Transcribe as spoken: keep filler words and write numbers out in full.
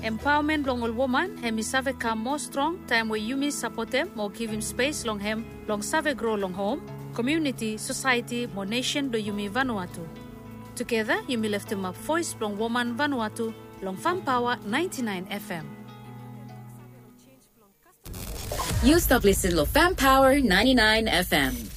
Empowerment long all woman, hemi save come more strong, time where you miss support them, more give him space long hem, long save grow long home, community, society, more nation do Yumi Vanuatu. Together, Yumi left him up voice long woman Vanuatu, long Fan Power ninety-nine F M. You stop listening to Fan Power ninety-nine F M.